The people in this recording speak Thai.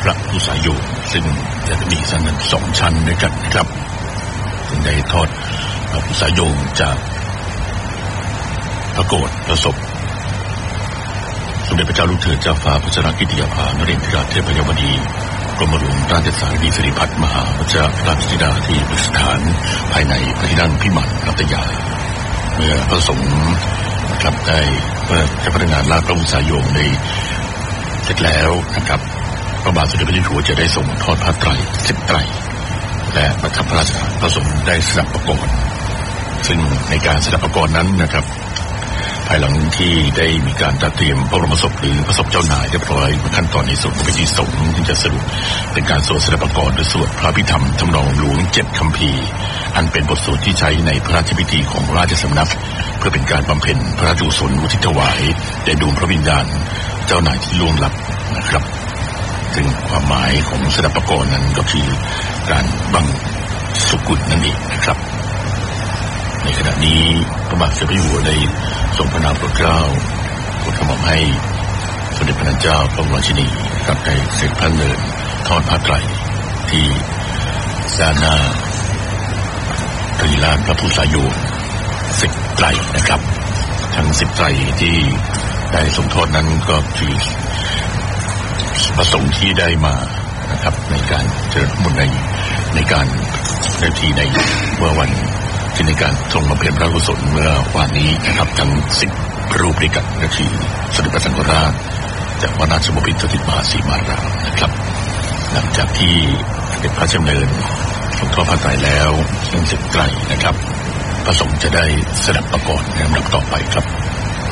พระผู้สายโยนซึ่งจะมีสั้นนั้น2 ชั้นด้วยกันนะครับซึ่งได้ทอดพระผู้สายโยนจากพระโกฐพระศพสมเด็จพระเจ้าลูกเธอเจ้าฟ้าพัชรกิติยาภานเรศราชเทพยวดีกรมหลวงราชสารีสิริพัฒน์มหารัชราชธิดาที่ประดิษฐานภายในพระที่นั่งพิมานรัตยาเมื่อพระสงฆ์นะครับได้จะพระงานลาดพระผู้สายโยนในเสร็จแล้วนะครับพระบาทสมเด็จพระเจ้าอยู่หัวจะได้ส่งทอดผ้าไตร10 ไตรและประทับพระราชทานพระสงฆ์ได้สดับประกรณ์ซึ่งในการสดับประกรณ์นั้นนะครับภายหลังที่ได้มีการจัดเตรียมพระบรมศพหรือพระศพเจ้านายเรียบร้อยขั้นตอนในส่วนของพิธีสงฆ์ที่จะสรุปเป็นการสวดสดับประกรณ์โดยสวดพระพิธรรมทำนองหลวง7 คัมภีร์อันเป็นบทสวดที่ใช้ในพระราชพิธีของราชสำนักเพื่อเป็นการบำเพ็ญพระราชกุศลอุทิศถวายแด่ดวงพระวิญญาณเจ้านายที่ล่วงลับนะครับซึ่งความหมายของสดับประกรณ์นั้นก็คือการบังสุกุลนั่นเองนะครับในขณะนี้พระบาทสมเด็จพระเจ้าอยู่หัวได้ทรงพระนามโปรดเกล้าโปรดกระหม่อมให้สมเด็จพระนางเจ้าพระบรมราชินีนะครับได้เสด็จพระเนินทอดผ้าไตรที่ด้านหน้าพระที่ลานพระผู้สายโยน10 ไตรนะครับทั้ง10 ไตรที่ได้ทรงทอดนั้นก็คือประสงค์ที่ได้มานะครับในการเจริญบุญในการในที่ในเมื่อวันที่ในการทรงบำเพ็ญพระกุศลเมื่อวานนี้นะครับทั้ง10 รูปด้วยกันก็คือสมเด็จพระสังฆราชจากวัดราชบพิตรสถิตมหาสีมารามนะครับหลังจากที่เสด็จพระราชดำเนินทรงทอดผ้าไตรแล้วทั้ง10 ไตรนะครับพระสงฆ์จะได้สดับประกรณ์ในลำดับต่อไปครับ